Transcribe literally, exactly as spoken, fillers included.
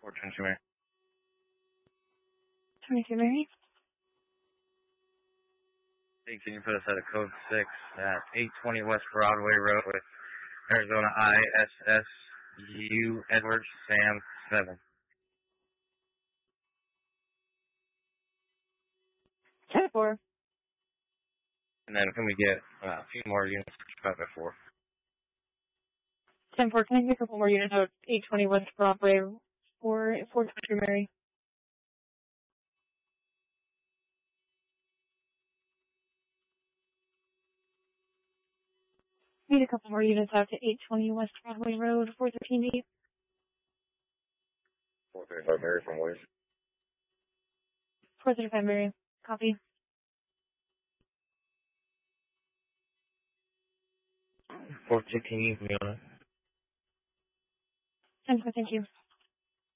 four twenty-two Mary. twenty-two Mary. Hey, can you put us at a code six at eight twenty West Broadway Road with Arizona I S S U Edward Sam seven. ten four. And then can we get uh, a few more units five by four? ten four, can I get a couple more units out eight twenty West Broadway for four twenty-two Mary? Need a couple more units out to eight twenty West Broadway Road, four thirteen eight. four thirty-five Mary from Williams. four thirty-five Mary. Copy. four fifteen, you can be on it. ten four, thank you.